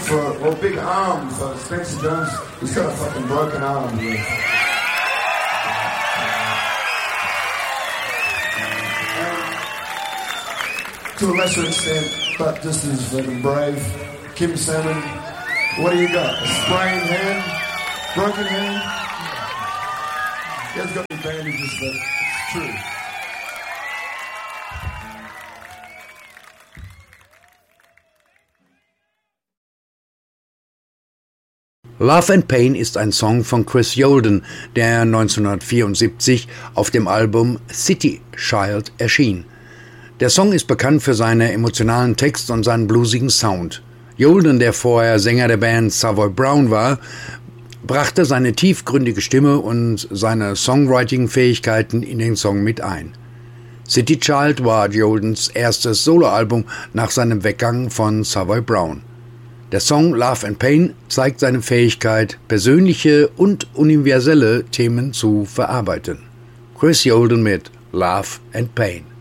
big arms. Spencer Jones, he's got a fucking broken arm here. To a lesser extent, but just as fucking brave. Kim Salmon, what do you got? A sprained hand? Broken hand? He has got any bandages, but it's true. Love and Pain ist ein Song von Chris Yolden, der 1974 auf dem Album City Child erschien. Der Song ist bekannt für seinen emotionalen Text und seinen bluesigen Sound. Yolden, der vorher Sänger der Band Savoy Brown war, brachte seine tiefgründige Stimme und seine Songwriting-Fähigkeiten in den Song mit ein. City Child war Yoldens erstes Soloalbum nach seinem Weggang von Savoy Brown. Der Song Love and Pain zeigt seine Fähigkeit, persönliche und universelle Themen zu verarbeiten. Chris Yolden mit Love and Pain.